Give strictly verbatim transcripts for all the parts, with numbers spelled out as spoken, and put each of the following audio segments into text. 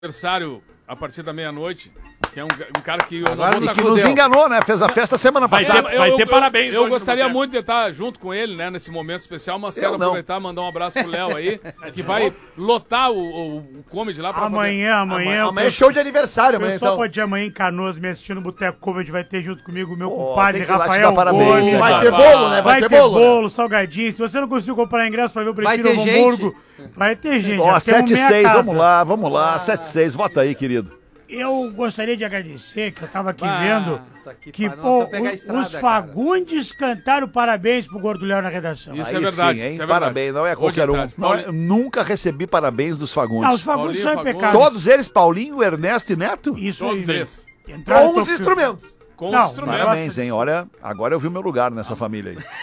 aniversário a partir da meia-noite, que é um, um cara que eu Agora não vou que tá nos enganou, né? Fez a festa semana Vai passada. ter, vai eu, ter eu, parabéns Eu, eu hoje gostaria no muito de estar junto com ele, né, nesse momento especial, mas Eu quero não. aproveitar e mandar um abraço pro Léo aí, que vai lotar o, o, o comedy lá pra Amanhã, amanhã. Amanhã é show de aniversário, O amanhã, pessoal então. pode ir amanhã em Canoas me assistindo no Boteco Comedy, vai ter junto comigo o meu Pô, compadre tem que ir lá te Rafael dar parabéns, Gomes. né, Vai cara? ter bolo, né? Vai, Vai, ter ter bolo. bolo, né? salgadinho. Se você não conseguiu comprar ingresso pra ver o Vai Pretinho ter Novo gente? Hamburgo, vai ter gente. Ó, já temos sete meia seis, casa. vamos lá, vamos lá. sete seis, vota aí, querido. Eu gostaria de agradecer, que eu tava aqui Ah, vendo, tá aqui, que pai, nós pô, vamos pegar a o- estrada, os cara. Fagundes cantaram parabéns pro Gordo Léo na redação. Isso Aí é verdade, sim, hein? isso é verdade. Parabéns, não é Hoje qualquer é um. tarde. Não é- Paulinho- nunca recebi parabéns dos Fagundes. Ah, os Fagundes Paulinho são Fagundes. impecáveis. Todos eles, Paulinho, Ernesto e Neto? Isso Todos aí. eles. Entraram Com os tocando. instrumentos. Com Não, os instrumentos. Parabéns, hein? Olha, agora eu vi o meu lugar nessa família aí.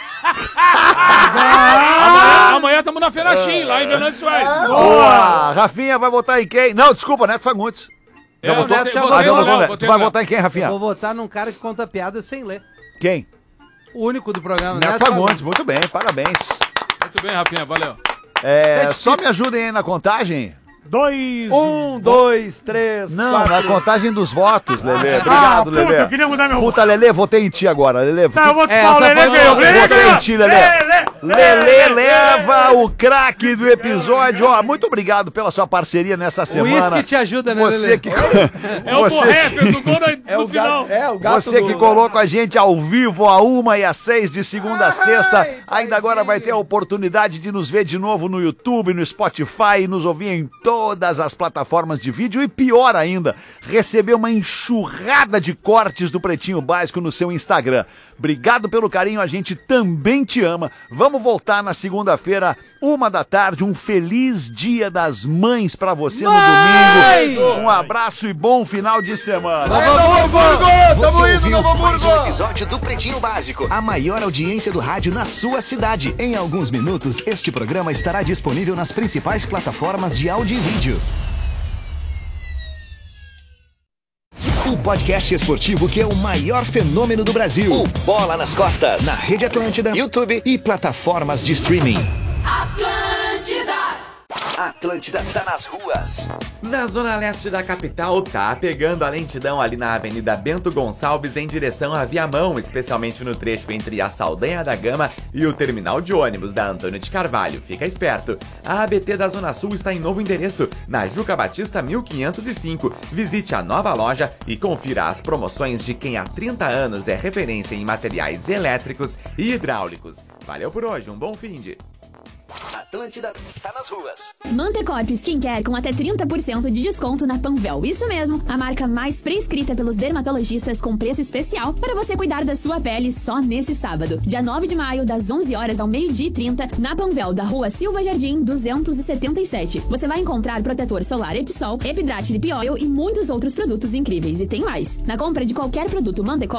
Amanhã, amanhã estamos na Feira Chim, lá em Venâncio Soares. Boa! Rafinha vai votar em quem? Não, desculpa, Neto Fagundes. Já votou? votei- Ah, votei já no votou, Léo, né? votei Tu vai no Léo. votar em quem, Rafinha? Rafinha? Vou votar num cara que conta piada sem ler. Quem? O único do programa. Neto Neto Fagundes, muito bem, parabéns. Muito bem, Rafinha, valeu. É, só me ajudem aí na contagem. Dois. Um, dois, três, Não, quatro. na contagem dos votos, Lelê. Ah, Obrigado, puta, Lelê. eu queria mudar meu Puta, Lelê, votei em ti agora, Lelê. Tá, eu vou te É, falar, o essa Lelê foi ganhou. boa. Lelê Votei ganhou. em ti, Lelê. Lelê leva o craque do episódio. Ó, muito obrigado pela sua parceria nessa O semana. uísque te ajuda, né, Você Lelê? que É o Borré, fez o gol no, É no o final. gato, é, o gato Você do- que colou com a gente ao vivo a uma e às seis de segunda a sexta. Ainda agora vai ter a oportunidade de nos ver de novo no YouTube, no Spotify, e nos ouvir em todas as plataformas de vídeo. E pior ainda, receber uma enxurrada de cortes do Pretinho Básico no seu Instagram. Obrigado pelo carinho, a gente também te ama. Vamos voltar na segunda-feira, uma da tarde. Um feliz Dia das Mães pra você no domingo. Um abraço e bom final de semana. Você ouviu mais um episódio do Pretinho Básico, a maior audiência do rádio na sua cidade. Em alguns minutos, este programa estará disponível nas principais plataformas de áudio e vídeo. O podcast esportivo que é o maior fenômeno do Brasil. O Bola nas Costas. Na Rede Atlântida, YouTube e plataformas de streaming. Atlântida tá nas ruas. Na zona leste da capital, tá pegando a lentidão ali na Avenida Bento Gonçalves em direção a Viamão, especialmente no trecho entre a Saldanha da Gama e o terminal de ônibus da Antônio de Carvalho. Fica esperto. A A B T da Zona Sul está em novo endereço, na Juca Batista mil quinhentos e cinco. Visite a nova loja e confira as promoções de quem há trinta anos é referência em materiais elétricos e hidráulicos. Valeu por hoje, um bom finde. Atlântida tá nas ruas. Mantecorp Skincare com até trinta por cento de desconto na Panvel. Isso mesmo, a marca mais prescrita pelos dermatologistas com preço especial para você cuidar da sua pele só nesse sábado. Dia nove de maio, das onze horas ao meio-dia e trinta, na Panvel, da rua Silva Jardim, duzentos e setenta e sete. Você vai encontrar protetor solar Episol, Epidrate Lip Oil e muitos outros produtos incríveis. E tem mais. Na compra de qualquer produto Mantecorp,